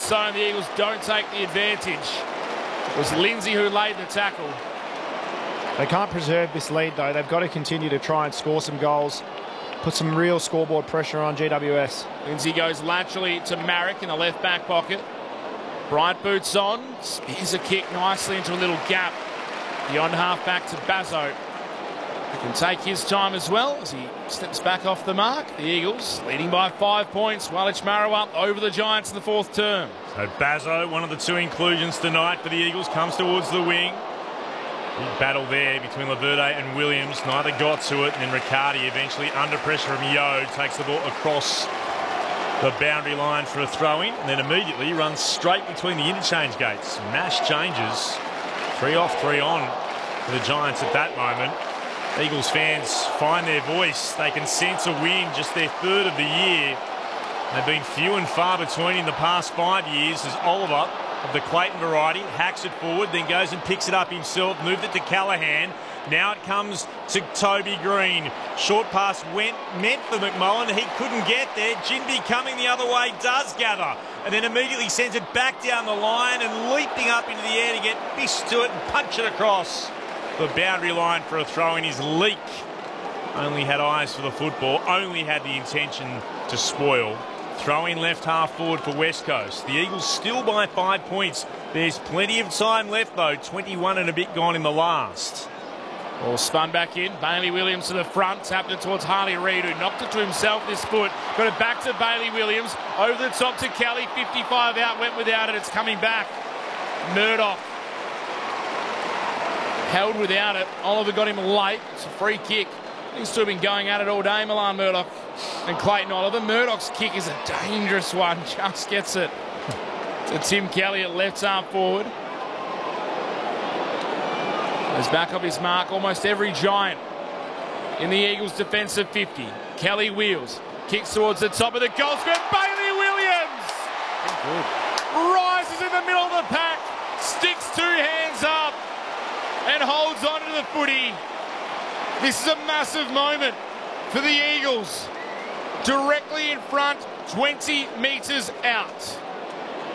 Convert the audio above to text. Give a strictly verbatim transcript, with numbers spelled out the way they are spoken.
zone. The Eagles don't take the advantage. It was Lindsay who laid the tackle. They can't preserve this lead, though. They've got to continue to try and score some goals, put some real scoreboard pressure on G W S. Lindsay goes laterally to Marek in the left back pocket. Bright boots on, spears a kick nicely into a little gap. Beyond half back to Bazzo. He can take his time as well as he steps back off the mark. The Eagles leading by five points. Wallich Marawa over the Giants in the fourth term. So Bazzo, one of the two inclusions tonight for the Eagles, comes towards the wing. Big battle there between Laverde and Williams. Neither got to it, and then Riccardi eventually under pressure from Yo takes the ball across the boundary line for a throw-in, and then immediately runs straight between the interchange gates. Mash changes. Three off, three on for the Giants at that moment. Eagles fans find their voice. They can sense a win, just their third of the year. They've been few and far between in the past five years as Oliver, of the Clayton variety, hacks it forward, then goes and picks it up himself, moved it to Callaghan. Now it comes to Toby Green. Short pass went, meant for McMullen. He couldn't get there. Jinby coming the other way, does gather. And then immediately sends it back down the line and leaping up into the air to get fist to it and punch it across the boundary line for a throw-in is Leak. Only had eyes for the football, only had the intention to spoil. Throw-in left half forward for West Coast. The Eagles still by five points. There's plenty of time left though, twenty-one and a bit gone in the last. Ball spun back in. Bailey Williams to the front, tapped it towards Harley Reid, who knocked it to himself this foot. Got it back to Bailey Williams. Over the top to Kelly. fifty-five out, went without it. It's coming back. Murdoch held without it. Oliver got him late. It's a free kick. He's still been going at it all day, Milan Murdoch and Clayton Oliver. Murdoch's kick is a dangerous one. Just gets it to Tim Kelly at left arm forward. He's back off his mark. Almost every Giant in the Eagles' defensive fifty. Kelly wheels. Kicks towards the top of the goal square. Bailey Williams! Good. Rises in the middle of the pack. Sticks two hands up and holds on to the footy. This is a massive moment for the Eagles. Directly in front, twenty metres out.